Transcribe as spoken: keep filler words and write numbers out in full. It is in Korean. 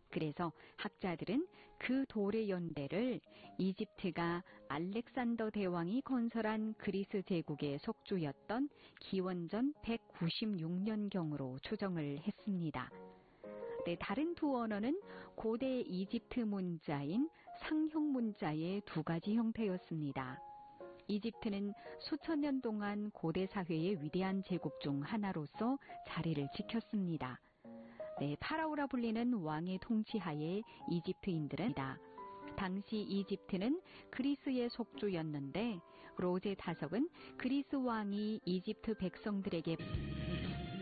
그래서 학자들은 그 돌의 연대를 이집트가 알렉산더 대왕이 건설한 그리스 제국의 속주였던 기원전 백구십육 년경으로 추정을 했습니다. 네, 다른 두 언어는 고대 이집트 문자인 상형 문자의 두 가지 형태였습니다. 이집트는 수천 년 동안 고대 사회의 위대한 제국 중 하나로서 자리를 지켰습니다. 네, 파라오라 불리는 왕의 통치하에 이집트인들은 당시 이집트는 그리스의 속주였는데 로제 다석은 그리스 왕이 이집트 백성들에게